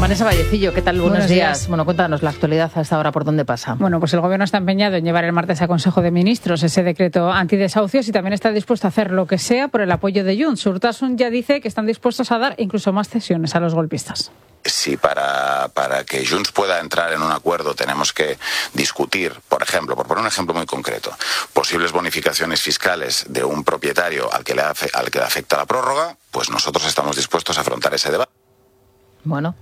Vanessa Vallecillo, ¿qué tal? Buenos días. Bueno, cuéntanos la actualidad a esta hora, ¿por dónde pasa? Bueno, pues el Gobierno está empeñado en llevar el martes a Consejo de Ministros ese decreto antidesahucios y también está dispuesto a hacer lo que sea por el apoyo de Junts. Urtasun ya dice que están dispuestos a dar incluso más cesiones a los golpistas. Si para que Junts pueda entrar en un acuerdo tenemos que discutir, por ejemplo, por poner un ejemplo muy concreto, posibles bonificaciones fiscales de un propietario al que le afecta la prórroga, pues nosotros estamos dispuestos a afrontar ese debate. Bueno.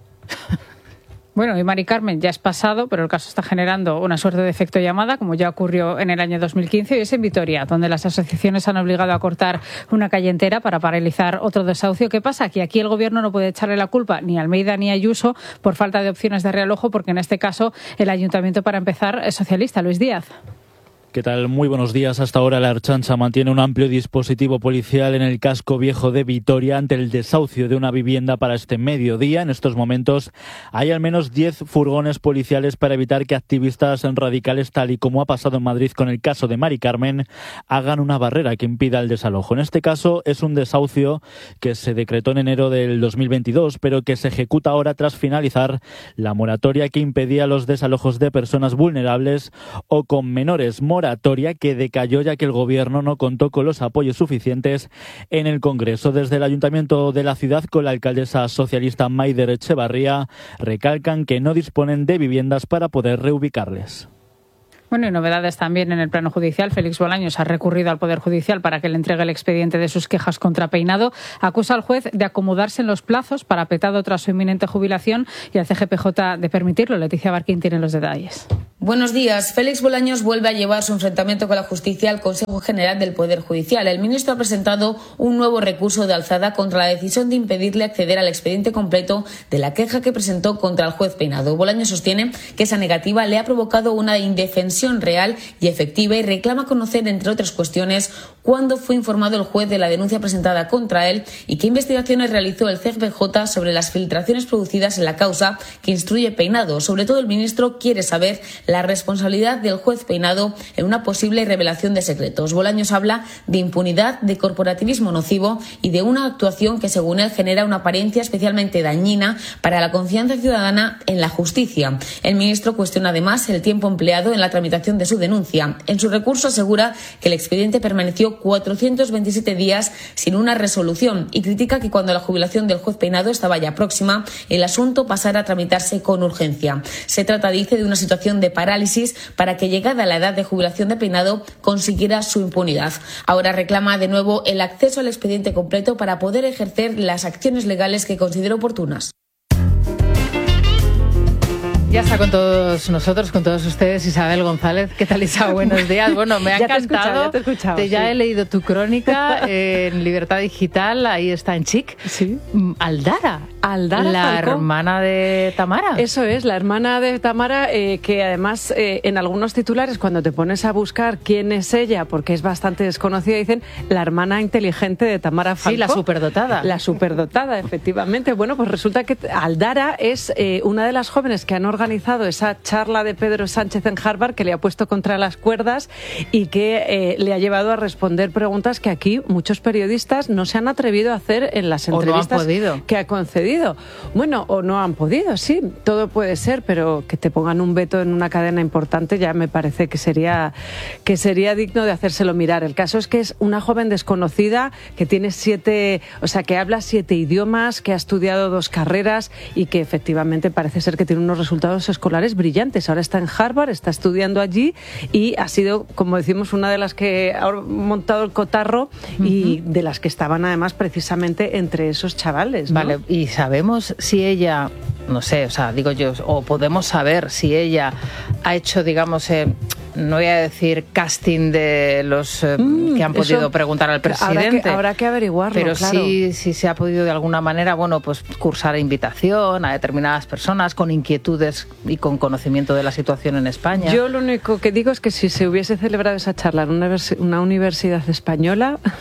Bueno, y Mari Carmen ya es pasado, pero el caso está generando una suerte de efecto llamada, como ya ocurrió en el año 2015, y es en Vitoria, donde las asociaciones han obligado a cortar una calle entera para paralizar otro desahucio. ¿Qué pasa? Que aquí el Gobierno no puede echarle la culpa ni a Almeida ni a Ayuso por falta de opciones de realojo, porque en este caso el ayuntamiento, para empezar, es socialista. Luis Díaz. ¿Qué tal? Muy buenos días. Hasta ahora la Ertzaintza mantiene un amplio dispositivo policial en el casco viejo de Vitoria ante el desahucio de una vivienda para este mediodía. En estos momentos hay al menos 10 furgones policiales para evitar que activistas radicales, tal y como ha pasado en Madrid con el caso de Mari Carmen, hagan una barrera que impida el desalojo. En este caso es un desahucio que se decretó en enero del 2022, pero que se ejecuta ahora tras finalizar la moratoria que impedía los desalojos de personas vulnerables o con menores. Moratoria que decayó ya que el Gobierno no contó con los apoyos suficientes en el Congreso. Desde el Ayuntamiento de la ciudad, con la alcaldesa socialista Maider Etxebarria, recalcan que no disponen de viviendas para poder reubicarles. Bueno, y novedades también en el plano judicial. Félix Bolaños ha recurrido al Poder Judicial para que le entregue el expediente de sus quejas contra Peinado. Acusa al juez de acomodarse en los plazos para Petado tras su inminente jubilación y al CGPJ de permitirlo. Leticia Barquín tiene los detalles. Buenos días. Félix Bolaños vuelve a llevar su enfrentamiento con la justicia al Consejo General del Poder Judicial. El ministro ha presentado un nuevo recurso de alzada contra la decisión de impedirle acceder al expediente completo de la queja que presentó contra el juez Peinado. Bolaños sostiene que esa negativa le ha provocado una indefensión real y efectiva y reclama conocer, entre otras cuestiones, cuándo fue informado el juez de la denuncia presentada contra él y qué investigaciones realizó el CGPJ sobre las filtraciones producidas en la causa que instruye Peinado. Sobre todo, el ministro quiere saber la responsabilidad del juez Peinado en una posible revelación de secretos. Bolaños habla de impunidad, de corporativismo nocivo y de una actuación que, según él, genera una apariencia especialmente dañina para la confianza ciudadana en la justicia. El ministro cuestiona además el tiempo empleado en la tramitación de su denuncia. En su recurso asegura que el expediente permaneció 427 días sin una resolución y critica que cuando la jubilación del juez Peinado estaba ya próxima, el asunto pasara a tramitarse con urgencia. Se trata, dice, de una situación de parálisis para que, llegada la edad de jubilación de Peinado, consiguiera su impunidad. Ahora reclama de nuevo el acceso al expediente completo para poder ejercer las acciones legales que considere oportunas. Ya está con todos nosotros, con todos ustedes, Isabel González. ¿Qué tal, Isa? Buenos días. Bueno, me ha encantado. Te he escuchado, Ya sí. he leído tu crónica en Libertad Digital, ahí está en Chic. Sí. Aldara, la Falcó. hermana de Tamara. Eso es, la hermana de Tamara, que además en algunos titulares, cuando te pones a buscar quién es ella, porque es bastante desconocida, dicen la hermana inteligente de Tamara Falcó. Sí, la superdotada. La superdotada, efectivamente. Bueno, pues resulta que Aldara es una de las jóvenes que han organizado esa charla de Pedro Sánchez en Harvard, que le ha puesto contra las cuerdas y que le ha llevado a responder preguntas que aquí muchos periodistas no se han atrevido a hacer en las entrevistas que ha concedido. Bueno, o no han podido, sí, todo puede ser, pero que te pongan un veto en una cadena importante ya me parece que sería digno de hacérselo mirar. El caso es que es una joven desconocida que tiene que habla 7 idiomas, que ha estudiado 2 carreras y que efectivamente parece ser que tiene unos resultados escolares brillantes. Ahora está en Harvard, está estudiando allí y ha sido, como decimos, una de las que ha montado el cotarro y de las que estaban además precisamente entre esos chavales, ¿no? Vale, y sabemos si ella, no sé, o sea, digo yo, o podemos saber si ella ha hecho, digamos, no voy a decir casting de los que han podido preguntar al presidente. Habrá que averiguarlo, pero claro. sí se ha podido de alguna manera, bueno, pues cursar invitación a determinadas personas con inquietudes y con conocimiento de la situación en España. Yo lo único que digo es que si se hubiese celebrado esa charla en una universidad española,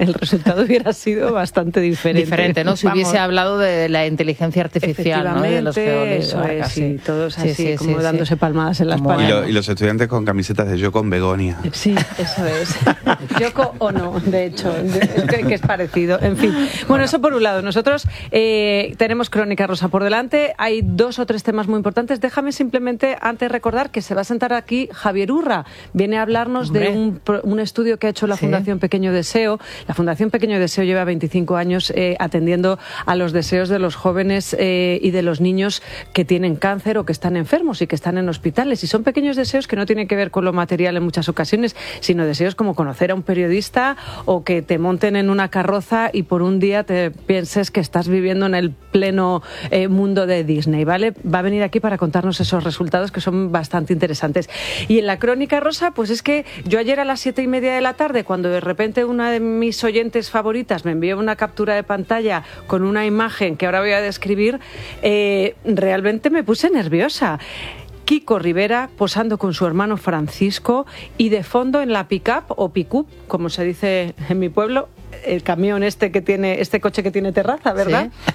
el resultado hubiera sido bastante diferente. Diferente, ¿no? Si hubiese hablado de la inteligencia artificial, ¿no? De los geólogos. Eso es, y todos así, como dándose palmadas en la espalda. Y los estudiantes con camisetas de Yo con Begonia. Sí, eso es. Yoko o no, de hecho, que es parecido. En fin. Bueno, eso por un lado. Nosotros tenemos Crónica Rosa por delante. Hay 2 o 3 temas muy importantes. Déjame simplemente antes recordar que se va a sentar aquí Javier Urra. Viene a hablarnos de un estudio que ha hecho la Fundación Pequeño Deseo. La Fundación Pequeño Deseo lleva 25 años atendiendo a los deseos de los jóvenes y de los niños que tienen cáncer o que están enfermos y que están en hospitales. Y son pequeños deseos que no tienen que ver con lo material en muchas ocasiones, sino deseos como conocer a un periodista o que te monten en una carroza y por un día te pienses que estás viviendo en el pleno mundo de Disney, ¿vale? Va a venir aquí para contarnos esos resultados que son bastante interesantes. Y en la Crónica Rosa, pues es que yo ayer a las 7:30 de la tarde, cuando de repente una de mis oyentes favoritas me envió una captura de pantalla con una imagen que ahora voy a describir, realmente me puse nerviosa. Kiko Rivera posando con su hermano Francisco y de fondo en la pick-up o pick-up, como se dice en mi pueblo, el camión este coche que tiene terraza, ¿verdad? Sí.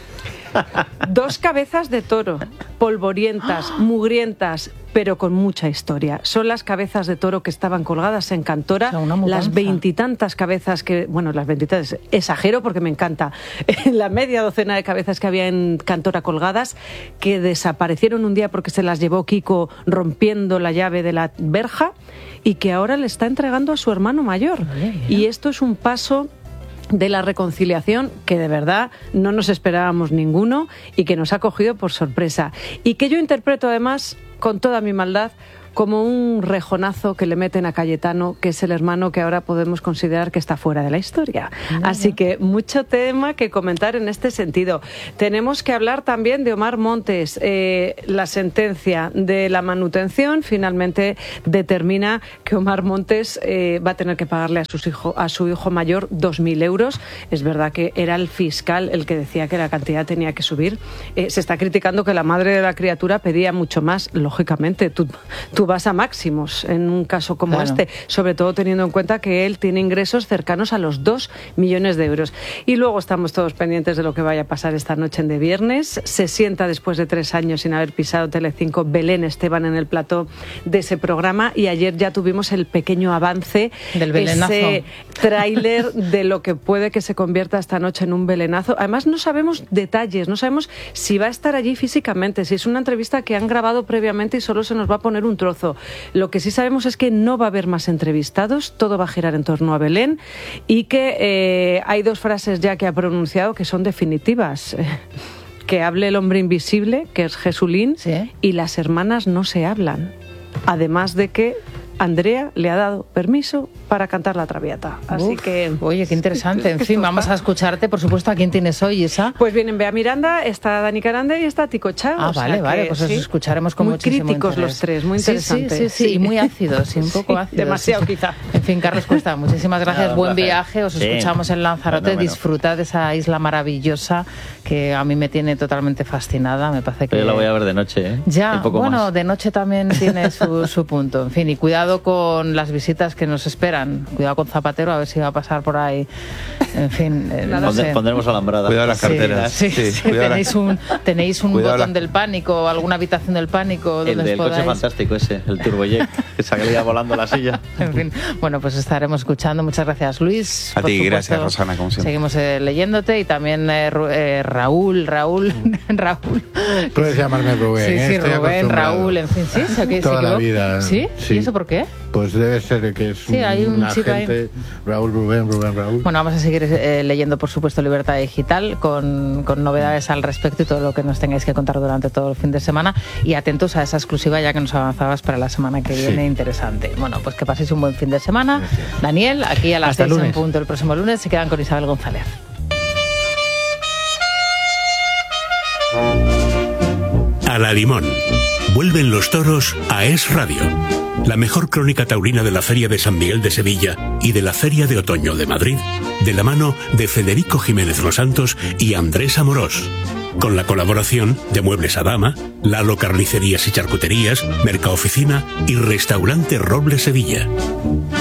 2 cabezas de toro, polvorientas, mugrientas, pero con mucha historia. Son las cabezas de toro que estaban colgadas en Cantora, las 20 y tantas cabezas las 20 y tantas, exagero porque me encanta, la media docena de cabezas que había en Cantora colgadas, que desaparecieron un día porque se las llevó Kiko rompiendo la llave de la verja y que ahora le está entregando a su hermano mayor. Y esto es un paso de la reconciliación que de verdad no nos esperábamos ninguno y que nos ha cogido por sorpresa y que yo interpreto además con toda mi maldad como un rejonazo que le meten a Cayetano, que es el hermano que ahora podemos considerar que está fuera de la historia. Así que mucho tema que comentar en este sentido. Tenemos que hablar también de Omar Montes. La sentencia de la manutención finalmente determina que Omar Montes va a tener que pagarle a su hijo mayor 2.000 euros. Es verdad que era el fiscal el que decía que la cantidad tenía que subir. Se está criticando que la madre de la criatura pedía mucho más. Lógicamente, tú vas a máximos en un caso como este, sobre todo teniendo en cuenta que él tiene ingresos cercanos a los 2 millones de euros. Y luego estamos todos pendientes de lo que vaya a pasar esta noche de viernes. Se sienta después de 3 años sin haber pisado Telecinco Belén Esteban en el plató de ese programa y ayer ya tuvimos el pequeño avance del belenazo. Ese tráiler de lo que puede que se convierta esta noche en un belenazo. Además no sabemos detalles, no sabemos si va a estar allí físicamente, si es una entrevista que han grabado previamente y solo se nos va a poner un trozo. Lo que sí sabemos es que no va a haber más entrevistados, todo va a girar en torno a Belén y que hay 2 frases ya que ha pronunciado que son definitivas. Que hable el hombre invisible, que es Jesulín, y las hermanas no se hablan. Además de que Andrea le ha dado permiso para cantar La Traviata. Así que... Oye, qué interesante. En fin, vamos a escucharte, por supuesto. ¿A quién tienes hoy, Isa? Pues vienen Bea Miranda, está Dani Carande y está Tico Chao. Ah, vale, pues os escucharemos con muchísimo críticos interés. Los 3, muy interesantes. Sí, y muy ácidos, y un poco ácidos. Demasiado quizá. En fin, Carlos Cuesta, muchísimas gracias. Buen viaje, os escuchamos en Lanzarote. Disfrutad de esa isla maravillosa que a mí me tiene totalmente fascinada. Me parece que... Yo la voy a ver de noche, ¿eh? Ya, bueno, de noche también tiene su punto. En fin, y cuidado con las visitas que nos esperan. Cuidado con Zapatero, a ver si va a pasar por ahí. En fin, no sé. Pondremos alambrada. Cuidado las carteras. Sí. Tenéis un botón del pánico o alguna habitación del pánico donde el del coche fantástico ese, el Turbojet, que salía volando la silla. En fin, bueno, pues estaremos escuchando. Muchas gracias, Luis. A ti, gracias, Rosana, como siempre. Seguimos leyéndote y también Raúl. Puedes llamarme Rubén. Sí, Rubén, Raúl, en fin, sí. Toda la vida. ¿Sí? ¿Y eso por qué? Pues debe ser que es un agente, Raúl, Rubén. Bueno, vamos a seguir leyendo, por supuesto, Libertad Digital con novedades al respecto y todo lo que nos tengáis que contar durante todo el fin de semana y atentos a esa exclusiva ya que nos avanzabas para la semana que viene, interesante. Bueno, pues que paséis un buen fin de semana. Gracias. Daniel, aquí a las 6 en punto el próximo lunes se quedan con Isabel González. A la Limón. Vuelven los toros a Es Radio. La mejor crónica taurina de la Feria de San Miguel de Sevilla y de la Feria de Otoño de Madrid, de la mano de Federico Jiménez Los Santos y Andrés Amorós. Con la colaboración de Muebles Adama, Lalo Carnicerías y Charcuterías, Mercaoficina y Restaurante Roble Sevilla.